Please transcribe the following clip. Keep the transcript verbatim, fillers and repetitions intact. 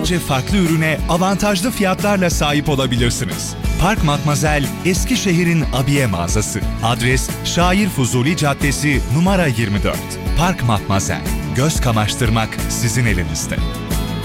Binlerce farklı ürüne avantajlı fiyatlarla sahip olabilirsiniz. Park Matmazel, Eskişehir'in abiye mağazası. Adres Şair Fuzuli Caddesi numara yirmi dört. Park Matmazel. Göz kamaştırmak sizin elinizde.